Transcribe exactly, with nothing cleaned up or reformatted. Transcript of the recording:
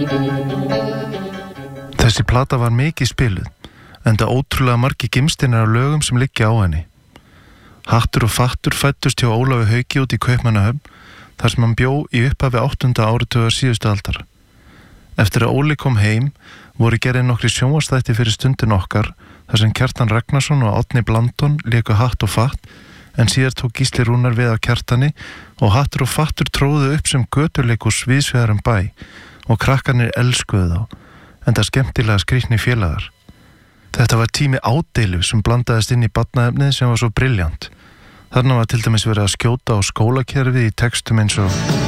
Þessi plata var mikið spiluð, enda ótrúlega margir gimsteinar á lögum sem liggja á henni. Hattur og fattur fæddust hjá Ólafi Hauki út í Kaupmannahöfn, þar sem hann bjó í upphafi áttunda áratugar síðustu aldar. Eftir að Óli kom heim, voru gerðið nokkri sjónvarpsþættir fyrir Stundin okkar, þar sem Kjartan Ragnarsson og Árni Blandon léku Hatt og fatt, en síðar tók Gísli Rúnar við af Kjartani og Hattur og fattur tróðu upp sem göturleikhús víðsvegar um bæ og krakkarnir elskuðu þá, enda skemmtilega skrýtni félagar. Þetta var tími ádeilu sem blandaðist inn í barnaefnið sem var svo brilljant. Þarna var til dæmis verið að skjóta á skólakerfið í textum eins og